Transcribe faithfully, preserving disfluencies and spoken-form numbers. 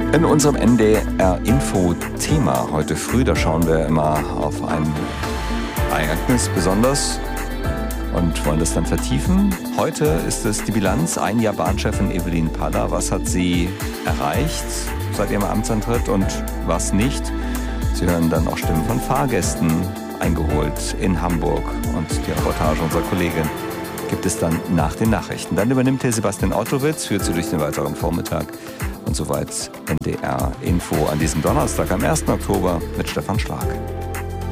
In unserem N D R-Info-Thema heute früh, da schauen wir immer auf ein Ereignis besonders und wollen das dann vertiefen. Heute ist es die Bilanz, ein Jahr Bahnchefin Evelyn Paller. Was hat sie erreicht seit ihrem Amtsantritt und was nicht? Sie hören dann auch Stimmen von Fahrgästen eingeholt in Hamburg und die Reportage unserer Kollegin gibt es dann nach den Nachrichten. Dann übernimmt Herr Sebastian Ottowitz, führt Sie durch den weiteren Vormittag. Und soweit N D R Info an diesem Donnerstag am ersten Oktober mit Stefan Schlag.